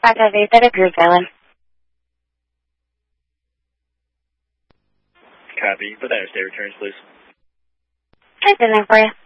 558, that approved, Island. Copy. Put that in state returns, please. It's in there for you.